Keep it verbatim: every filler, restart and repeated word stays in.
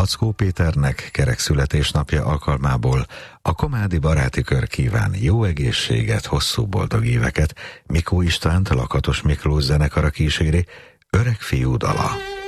Lackó Péternek kerek születésnapja alkalmából a Komádi Baráti Kör kíván jó egészséget, hosszú boldog éveket. Mikó Istvánt, Lakatos Miklós zenekara kíséri Öreg fiú dala.